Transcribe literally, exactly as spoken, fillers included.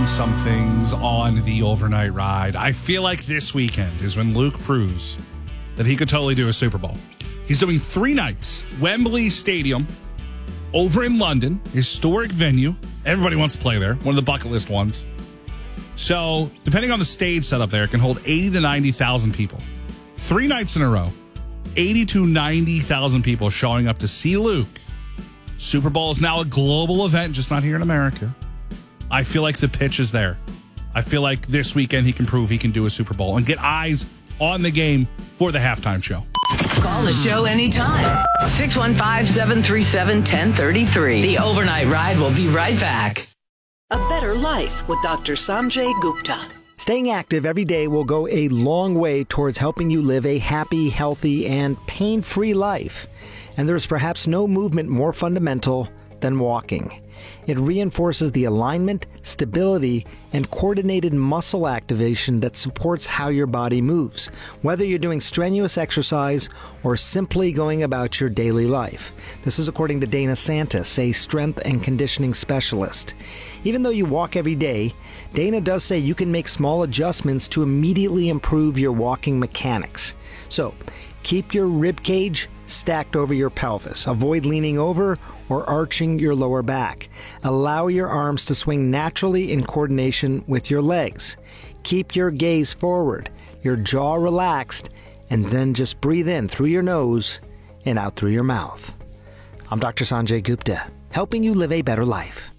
doing some things on the overnight ride. I feel like this weekend is when Luke proves that he could totally do a Super Bowl. He's doing three nights. Wembley Stadium over in London, historic venue. Everybody wants to play there. One of the bucket list ones. So, depending on the stage setup there, it can hold eighty to ninety thousand people. Three nights in a row. eighty to ninety thousand people showing up to see Luke. Super Bowl is now a global event, just not here in America. I feel like the pitch is there. I feel like this weekend he can prove he can do a Super Bowl and get eyes on the game for the halftime show. Call the show anytime. six one five, seven three seven, one zero three three. The Overnight Ride will be right back. A Better Life with Doctor Sanjay Gupta. Staying active every day will go a long way towards helping you live a happy, healthy, and pain-free life. And there's perhaps no movement more fundamental than walking. It reinforces the alignment, stability, and coordinated muscle activation that supports how your body moves, whether you're doing strenuous exercise or simply going about your daily life. This is according to Dana Santis, a strength and conditioning specialist. Even though you walk every day, Dana does say you can make small adjustments to immediately improve your walking mechanics. So, keep your rib cage stacked over your pelvis. Avoid leaning over or arching your lower back. Allow your arms to swing naturally in coordination with your legs. Keep your gaze forward, your jaw relaxed, and then just breathe in through your nose and out through your mouth. I'm Doctor Sanjay Gupta, helping you live a better life.